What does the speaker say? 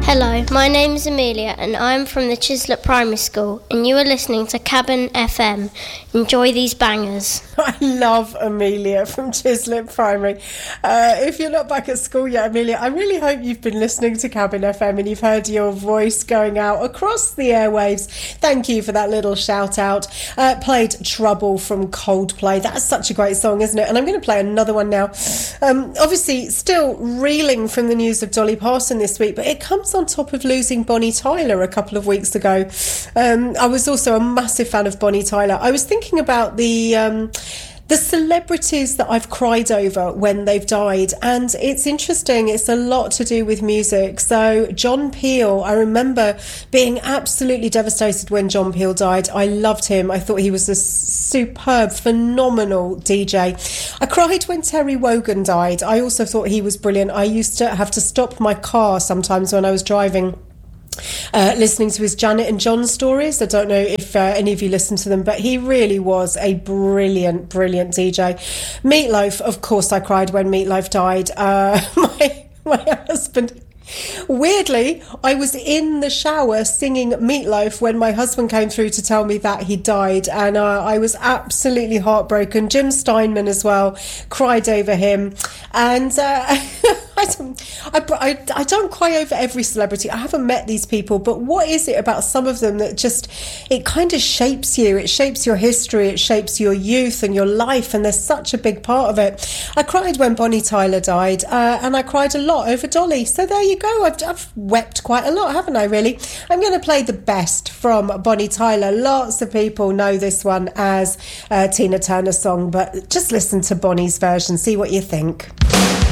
Hello, my name is Amelia and I am from the Chislett Primary School and you are listening to Cabin FM. Enjoy these bangers. I love Amelia from Chislett Primary. If you're not back at school yet, Amelia, I really hope you've been listening to Cabin FM and you've heard your voice going out across the airwaves. Thank you for that little shout out. Played Trouble from Coldplay. That's such a great song, isn't it? And I'm going to play another one now. Obviously, still reeling from the news of Dolly Parton this week, but it comes on top of losing Bonnie Tyler a couple of weeks ago. I was also a massive fan of Bonnie Tyler. I was thinking about the celebrities that I've cried over when they've died, and it's interesting, it's a lot to do with music. So John Peel, I remember being absolutely devastated when John Peel died. I loved him. I thought he was a superb, phenomenal DJ. I cried when Terry Wogan died. I also thought he was brilliant. I used to have to stop my car sometimes when I was driving, listening to his Janet and John stories. I don't know if any of you listen to them, but he really was a brilliant DJ. Meatloaf, of course I cried when Meatloaf died. My husband, weirdly, I was in the shower singing Meatloaf when my husband came through to tell me that he died, and I was absolutely heartbroken. Jim Steinman as well, cried over him. And I don't cry over every celebrity. I haven't met these people, but what is it about some of them that just, it kind of shapes you? It shapes your history, it shapes your youth and your life, and they're such a big part of it. I cried when Bonnie Tyler died, and I cried a lot over Dolly. So there you go. I've wept quite a lot, haven't I, really? I'm going to play the best from Bonnie Tyler. Lots of people know this one as Tina Turner's song, but just listen to Bonnie's version, see what you think.